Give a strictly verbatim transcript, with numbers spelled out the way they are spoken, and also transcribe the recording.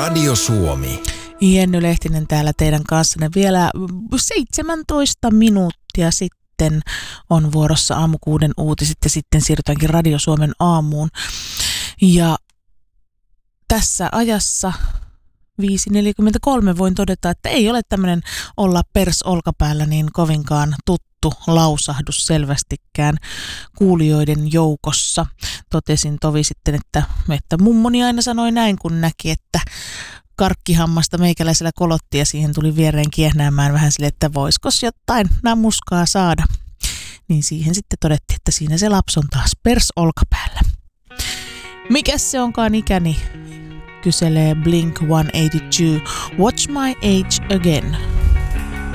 Radio Suomi. Jenny Lehtinen täällä teidän kanssanne. Vielä seitsemäntoista minuuttia sitten on vuorossa aamukuuden uutiset ja sitten siirrytäänkin Radio Suomen aamuun. Ja tässä ajassa viisi neljäkymmentäkolme voin todeta, että ei ole tämmöinen olla pers olkapäällä niin kovinkaan tuttu lausahdus selvästikään kuulijoiden joukossa. Totesin tovi sitten, että, että mummoni aina sanoi näin, kun näki, että karkkihammasta meikäläisellä kolotti ja siihen tuli viereen kiehnäämään vähän sille, että voiskos jotain namuskaa saada. Niin siihen sitten todettiin, että siinä se lapsi on taas pers olkapäällä. Mikäs se onkaan ikäni? Kyselee Blink sata kahdeksankymmentäkaksi. Watch My Age Again.